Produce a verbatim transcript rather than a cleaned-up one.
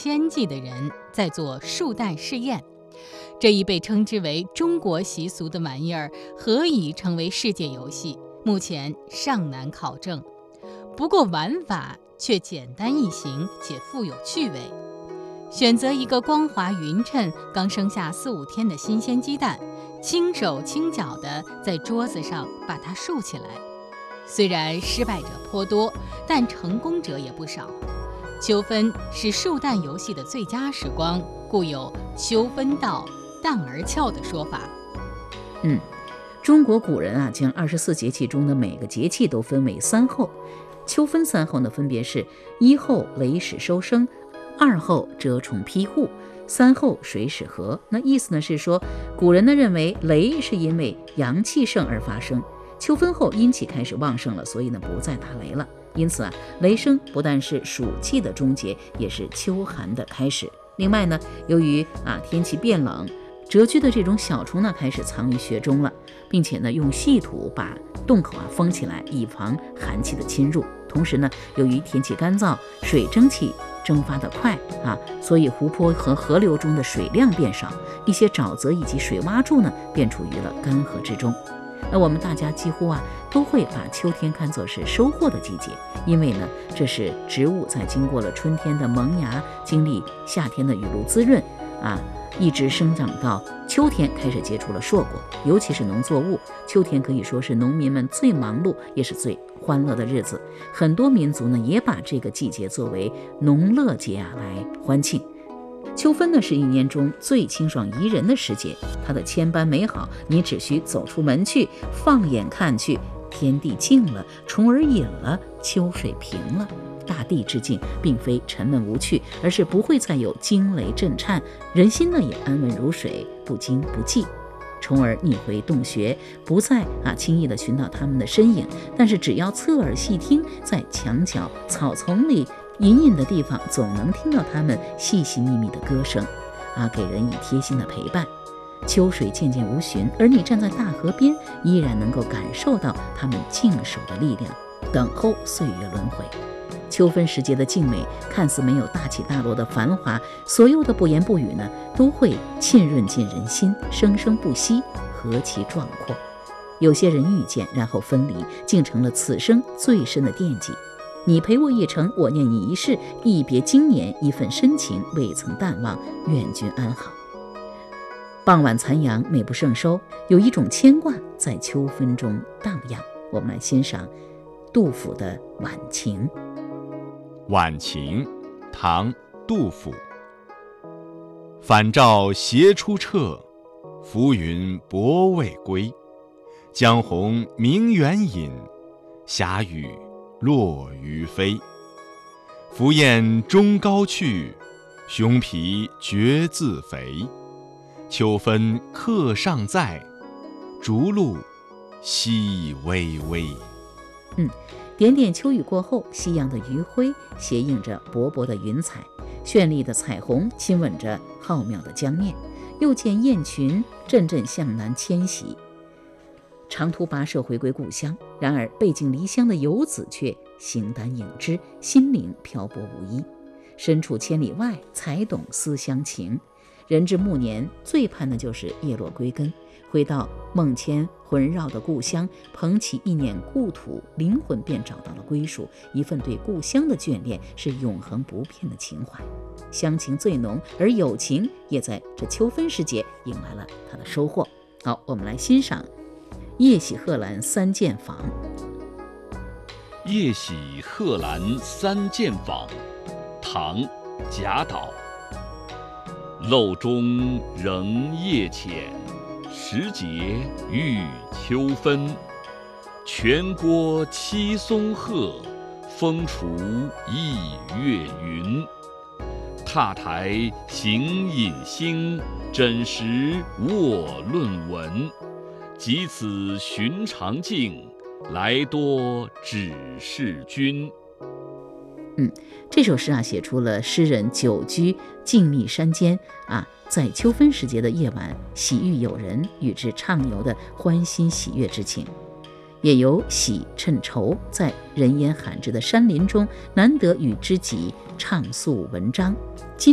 千计的人在做树蛋试验。这一被称之为中国习俗的玩意儿，何以成为世界游戏，目前尚难考证。不过玩法却简单易行且富有趣味。选择一个光滑匀称、刚生下四五天的新鲜鸡蛋，轻手轻脚地在桌子上把它竖起来。虽然失败者颇多，但成功者也不少。秋分是竖蛋游戏的最佳时光，故有秋分到，蛋儿俏的说法。 嗯，中国古人啊，将二十四节气中的每个节气都分为三候。秋分三候呢，分别是一候雷始收声，二候蛰虫披户，三候水始和。那意思呢是说，古人呢认为雷是因为阳气盛而发生，秋分后阴气开始旺盛了，所以呢不再打雷了。因此啊，雷声不但是暑气的终结，也是秋寒的开始。另外呢，由于啊天气变冷，蛰居的这种小虫呢开始藏于穴中了，并且呢用细土把洞口啊封起来，以防寒气的侵入。同时呢，由于天气干燥，水蒸气蒸发得快啊，所以湖泊和河流中的水量变少，一些沼泽以及水洼处呢便处于了干涸之中。那我们大家几乎啊都会把秋天看作是收获的季节，因为呢这是植物在经过了春天的萌芽，经历夏天的雨露滋润啊，一直生长到秋天开始结出了硕果。尤其是农作物，秋天可以说是农民们最忙碌也是最欢乐的日子。很多民族呢也把这个季节作为农乐节啊来欢庆。秋分呢是一年中最清爽宜人的时节，它的千般美好，你只需走出门去，放眼看去，天地静了，虫儿隐了，秋水平了，大地之境并非沉闷无趣，而是不会再有惊雷震颤，人心呢也安稳如水，不惊不悸。虫儿逆回洞穴，不再啊轻易的寻到它们的身影，但是只要侧耳细听，在墙角、草丛里、隐隐的地方，总能听到它们细细密密的歌声啊，给人以贴心的陪伴。秋水渐渐无寻，而你站在大河边，依然能够感受到它们静守的力量，等候岁月轮回。秋分时节的静美，看似没有大起大落的繁华，所有的不言不语呢，都会沁润进人心，生生不息，何其壮阔。有些人遇见，然后分离，竟成了此生最深的惦记。你陪我一程，我念你一世，一别经年，一份深情未曾淡忘，愿君安好。傍晚残阳美不胜收，有一种牵挂在秋分中荡漾。我们来欣赏杜甫的《晚晴》。 晚晴，唐·杜甫。返照斜出彻，浮云薄未归。江红明远引，霞雨落于飞。凫雁终高去，熊脾决自肥。秋分客尚在，竹露淅微微。 嗯，点点秋雨过后，夕阳的余晖斜映着薄薄的云彩，绚丽的彩虹亲吻着浩渺的江面。又见雁群阵阵向南迁徙，长途跋涉回归故乡。然而背井离乡的游子却形单影只，心灵漂泊无依。身处千里外，才懂思乡情。人至暮年，最盼的就是叶落归根，回到梦牵魂绕的故乡，捧起一捻故土，灵魂便找到了归属。一份对故乡的眷恋，是永恒不变的情怀。乡情最浓，而友情也在这秋分时节迎来了它的收获。好，我们来欣赏《夜喜贺兰三间房》。 夜喜贺兰三间房，唐·贾岛。漏中仍夜浅，时节欲秋分。全郭七松鹤，风厨一月云。踏台行饮兴，枕石卧论文。及此寻常境，来多只是君。 嗯，这首诗啊，写出了诗人久居静谧山间啊，在秋分时节的夜晚，喜遇友人，与之畅游的欢欣喜悦之情。也有喜趁愁，在人烟罕至的山林中，难得与知己畅诉文章。